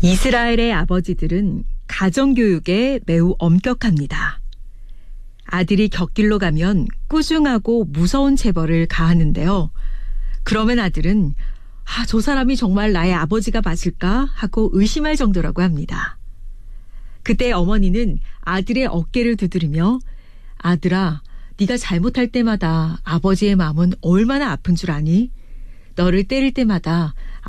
이스라엘의 아버지들은 가정교육에 매우 엄격합니다. 아들이 곁길로 가면 꾸중하고 무서운 체벌을 가하는데요. 그러면 아들은 저 사람이 정말 나의 아버지가 맞을까 하고 의심할 정도라고 합니다. 그때 어머니는 아들의 어깨를 두드리며 아들아, 네가 잘못할 때마다 아버지의 마음은 얼마나 아픈 줄 아니? 너를 때릴 때마다